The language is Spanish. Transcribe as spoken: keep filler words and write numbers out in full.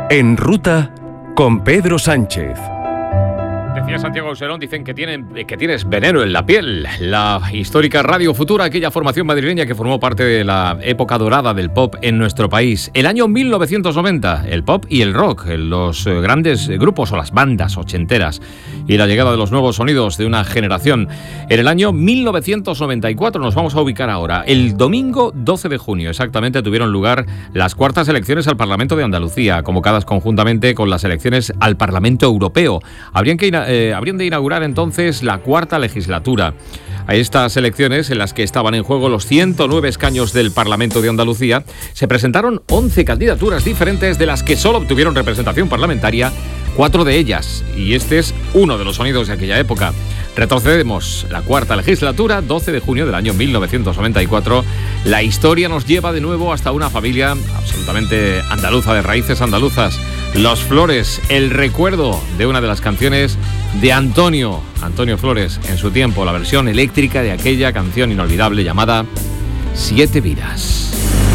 En Ruta con Pedro Sánchez. Decía Santiago Auserón, dicen que, tienen, que tienes veneno en la piel. La histórica Radio Futura, aquella formación madrileña que formó parte de la época dorada del pop en nuestro país. El año mil novecientos noventa, el pop y el rock, los grandes grupos o las bandas ochenteras y la llegada de los nuevos sonidos de una generación. En el año mil novecientos noventa y cuatro nos vamos a ubicar ahora. El domingo doce de junio exactamente tuvieron lugar las cuartas elecciones al Parlamento de Andalucía, convocadas conjuntamente con las elecciones al Parlamento Europeo. Habrían que Eh, habrían de inaugurar entonces la cuarta legislatura. A estas elecciones, en las que estaban en juego los ciento nueve escaños del Parlamento de Andalucía, se presentaron once candidaturas diferentes, de las que solo obtuvieron representación parlamentaria cuatro de ellas. Y este es uno de los sonidos de aquella época. Retrocedemos la cuarta legislatura, doce de junio del año mil novecientos noventa y cuatro. La historia nos lleva de nuevo hasta una familia absolutamente andaluza, de raíces andaluzas. Los Flores, el recuerdo de una de las canciones de Antonio, Antonio Flores, en su tiempo, la versión eléctrica de aquella canción inolvidable llamada Siete Vidas.